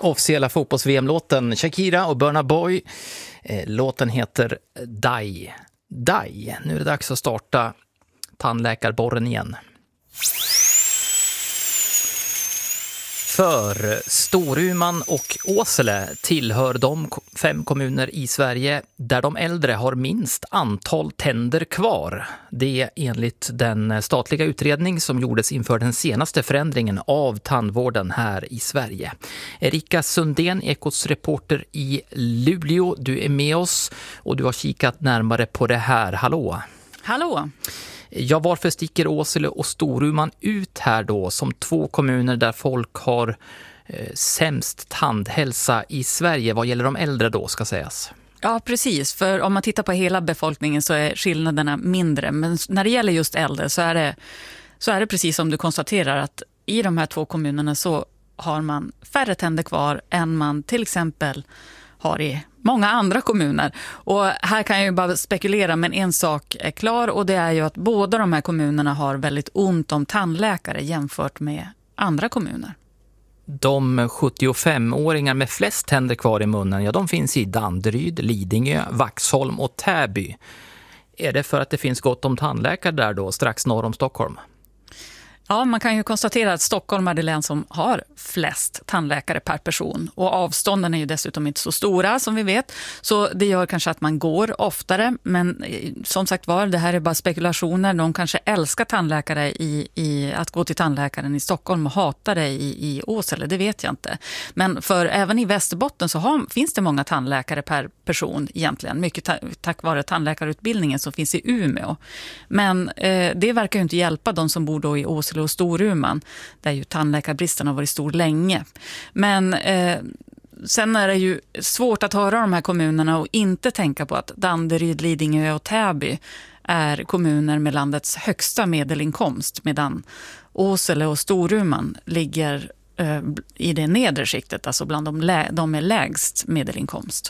officiella fotbolls-VM-låten Shakira och Burna Boy. Låten heter Die. Die. Nu är det dags att starta tandläkarborren igen. För Storuman och Åsele tillhör de 5 kommuner i Sverige där de äldre har minst antal tänder kvar. Det är enligt den statliga utredning som gjordes inför den senaste förändringen av tandvården här i Sverige. Erika Sundén, Ekots reporter i Luleå, du är med oss och du har kikat närmare på det här. Hallå! Hallå! Ja, varför sticker Åsele och Storuman ut här då som 2 kommuner där folk har sämst tandhälsa i Sverige? Vad gäller de äldre då, ska sägas? Ja, precis. För om man tittar på hela befolkningen så är skillnaderna mindre. Men när det gäller just äldre så är det precis som du konstaterar att i de här 2 kommunerna så har man färre tänder kvar än man till exempel har i många andra kommuner. Och här kan jag ju bara spekulera, men en sak är klar och det är ju att båda de här kommunerna har väldigt ont om tandläkare jämfört med andra kommuner. De 75-åringar med flest tänder kvar i munnen, ja, de finns i Danderyd, Lidingö, Vaxholm och Täby. Är det för att det finns gott om tandläkare där då, strax norr om Stockholm? Ja, man kan ju konstatera att Stockholm är det län som har flest tandläkare per person. Och avstånden är ju dessutom inte så stora som vi vet. Så det gör kanske att man går oftare. Men som sagt var, det här är bara spekulationer. De kanske älskar tandläkare i att gå till tandläkaren i Stockholm och hatar det i Åsele. Det vet jag inte. Men för även i Västerbotten så finns det många tandläkare per person egentligen. Mycket tack vare tandläkarutbildningen som finns i Umeå. Men det verkar ju inte hjälpa de som bor då i Åsele och Storuman, där ju tandläkarbristen har varit stor länge. Men sen är det ju svårt att höra de här kommunerna och inte tänka på att Danderyd, Lidingö och Täby är kommuner med landets högsta medelinkomst, medan Åsele och Storuman ligger i det nedre skiktet, alltså bland de med lägst medelinkomst.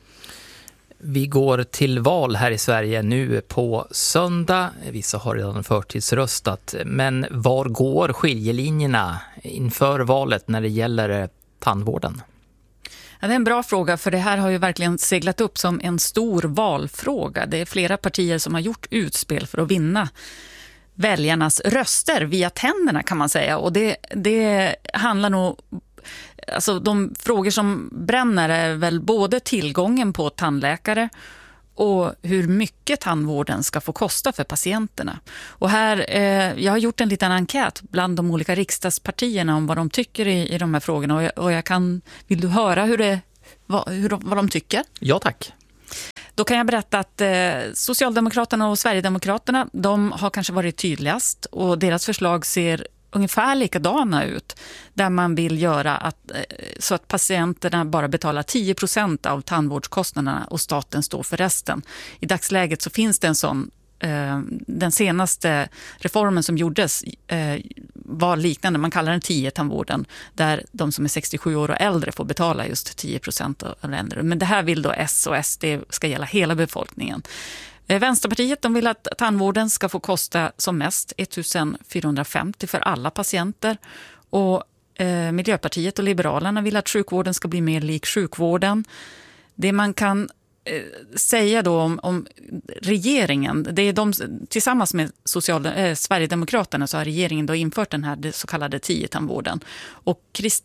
Vi går till val här i Sverige nu på söndag. Vissa har redan förtidsröstat. Men var går skiljelinjerna inför valet när det gäller tandvården? Ja, det är en bra fråga, för det här har ju verkligen seglat upp som en stor valfråga. Det är flera partier som har gjort utspel för att vinna väljarnas röster via tänderna, kan man säga. Och det handlar nog... Alltså de frågor som bränner är väl både tillgången på tandläkare och hur mycket tandvården ska få kosta för patienterna. Och här, jag har gjort en liten enkät bland de olika riksdagspartierna om vad de tycker i de här frågorna. Och vill du höra vad de tycker? Ja, tack. Då kan jag berätta att Socialdemokraterna och Sverigedemokraterna, de har kanske varit tydligast och deras förslag ser ungefär likadana ut, där man vill göra så att patienterna bara betalar 10% av tandvårdskostnaderna och staten står för resten. I dagsläget så finns det en sån, den senaste reformen som gjordes var liknande, man kallar den 10-tandvården, där de som är 67 år och äldre får betala just 10% av äldre. Men det här vill då S och SD ska gälla hela befolkningen. Vänsterpartiet, de vill att tandvården ska få kosta som mest 1 450 för alla patienter. Och Miljöpartiet och Liberalerna vill att sjukvården ska bli mer lik sjukvården. Det man kan säga då om regeringen, det är de, tillsammans med Sverigedemokraterna så har regeringen då infört den här så kallade 10-tandvården. Och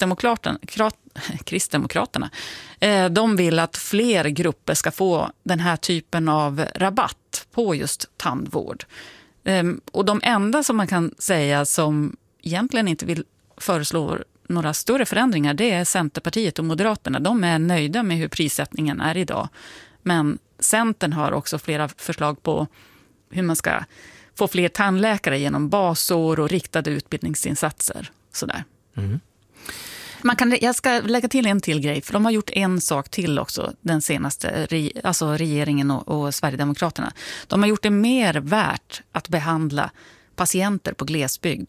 Kristdemokraterna, de vill att fler grupper ska få den här typen av rabatt på just tandvård. Och de enda som man kan säga som egentligen inte vill föreslå några större förändringar, det är Centerpartiet och Moderaterna. De är nöjda med hur prissättningen är idag. Men Centern har också flera förslag på hur man ska få fler tandläkare genom basår och riktade utbildningsinsatser. Sådär. Mm. Jag ska lägga till en till grej, för de har gjort en sak till också, den senaste, alltså regeringen och Sverigedemokraterna. De har gjort det mer värt att behandla patienter på glesbygd.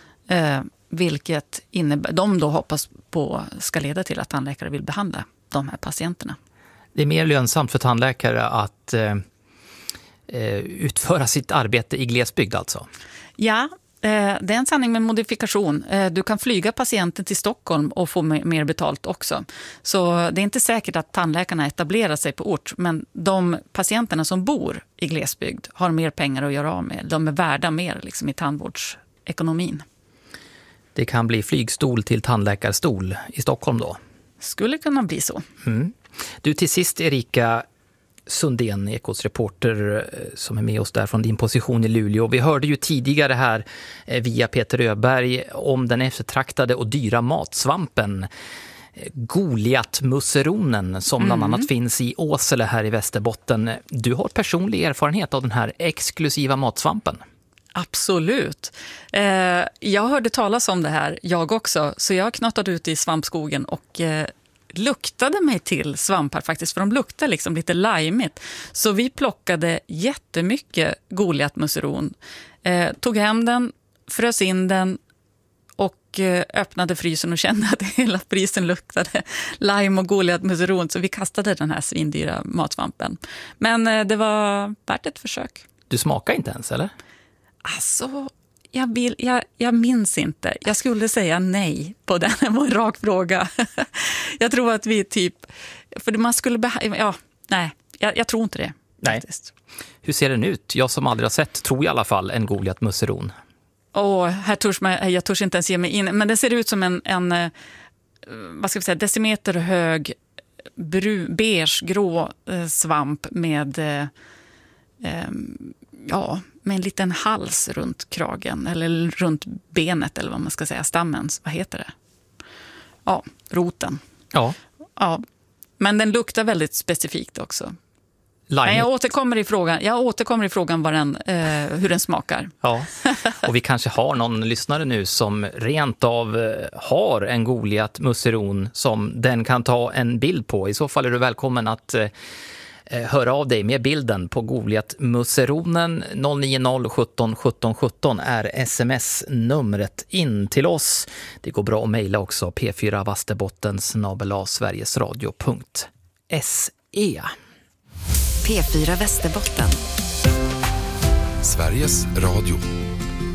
Vilket de då hoppas på ska leda till att tandläkare vill behandla de här patienterna. Det är mer lönsamt för tandläkare att utföra sitt arbete i glesbygd alltså? Ja, Det är en sanning med modifikation. Du kan flyga patienten till Stockholm och få mer betalt också. Så det är inte säkert att tandläkarna etablerar sig på ort, men de patienterna som bor i glesbygd har mer pengar att göra av med. De är värda mer liksom, i tandvårdsekonomin. Det kan bli flygstol till tandläkarstol i Stockholm då? Skulle kunna bli så. Du, till sist Erika Sundén, Ekots reporter som är med oss där från din position i Luleå. Vi hörde ju tidigare här via Peter Öberg om den eftertraktade och dyra matsvampen Goliatmusseronen som bland annat finns i Åsele här i Västerbotten. Du har personlig erfarenhet av den här exklusiva matsvampen. Absolut. Jag hörde talas om det här, jag också. Så jag knatade ut i svampskogen och luktade mig till svampar faktiskt. För de luktar liksom lite limeigt. Så vi plockade jättemycket Goliatmusseron. Tog hem den, frös in den och öppnade frysen och kände att hela frysen luktade lime och Goliatmusseron. Så vi kastade den här svindyra matsvampen. Men det var värt ett försök. Du smakar inte ens, eller? Alltså, jag minns inte. Jag skulle säga nej på den. Det var en rak fråga. Jag tror att vi typ... För man skulle... jag tror inte det. Nej. Faktiskt. Hur ser den ut? Jag som aldrig har sett, tror i alla fall, en Goliatmusseron. Jag törs inte ens ge mig in. Men det ser ut som en vad ska vi säga, decimeter hög beige-grå svamp med... med en liten hals runt kragen eller runt benet eller vad man ska säga, stammen, vad heter det? Ja, roten. Ja. Men den luktar väldigt specifikt också. Men jag återkommer i frågan hur den smakar. Ja. Och vi kanske har någon lyssnare nu som rent av har en Goliatmusseron som den kan ta en bild på. I så fall är du välkommen att höra av dig med bilden på Goliatmusseronen. 090 17 17 17 är sms-numret in till oss. Det går bra att mejla också p4vasterbotten@sverigesradio.se. P4 Västerbotten. Sveriges Radio.